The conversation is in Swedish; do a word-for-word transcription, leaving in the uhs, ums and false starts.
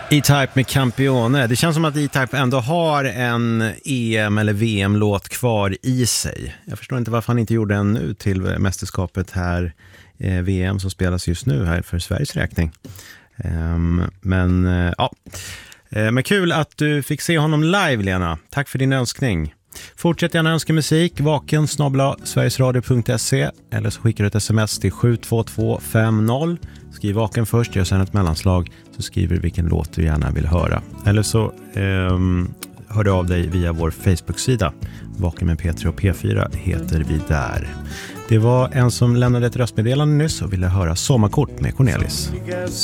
E-Type med Campione. Det känns som att E-Type ändå har en E M- eller V M-låt kvar i sig. Jag förstår inte varför han inte gjorde en nu till mästerskapet här, eh, V M som spelas just nu här för Sveriges räkning. Um, men uh, ja, uh, men kul att du fick se honom live, Lena. Tack för din önskning. Fortsätt gärna önska musik, vaken snabel-a sverigesradio punkt se eller så skickar du ett sms till sju två två fem noll. Skriv vaken först, gör sen ett mellanslag, så skriver du vilken låt du gärna vill höra. Eller så um, hör du av dig via vår Facebook-sida. Vaken med P tre och P fyra heter vi där. Det var en som lämnade ett röstmeddelande nyss och ville höra Sommarkort med Cornelis.